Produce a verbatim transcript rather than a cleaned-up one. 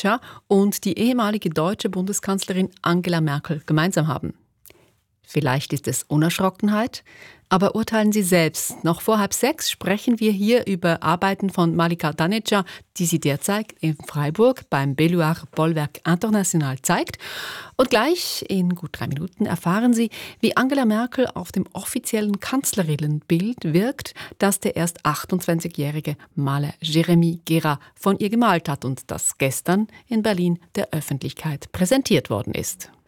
Daneca und die ehemalige deutsche Bundeskanzlerin Angela Merkel gemeinsam haben. Vielleicht ist es Unerschrockenheit, aber urteilen Sie selbst. Noch vor halb sechs sprechen wir hier über Arbeiten von Malika Daneca, die sie derzeit in Freiburg beim Belluard Bollwerk International zeigt. Und gleich in gut drei Minuten erfahren Sie, wie Angela Merkel auf dem offiziellen Kanzlerinnenbild wirkt, das der erst achtundzwanzigjährige Maler Jérémy Guéra von ihr gemalt hat und das gestern in Berlin der Öffentlichkeit präsentiert worden ist.